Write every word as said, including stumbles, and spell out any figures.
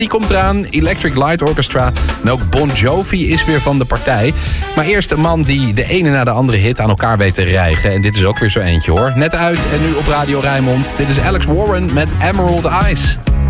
Die komt eraan, Electric Light Orchestra. En ook Bon Jovi is weer van de partij. Maar eerst een man die de ene na de andere hit aan elkaar weet te rijgen. En dit is ook weer zo eentje hoor. Net uit en nu op Radio Rijnmond. Dit is Alex Warren met Emerald Eyes.